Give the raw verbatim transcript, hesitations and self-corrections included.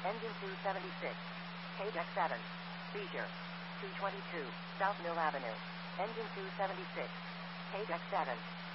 Engine two seventy-six. Page X seven. Seizure. two twenty-two, South Mill Avenue. Engine two seventy-six. Page X seven.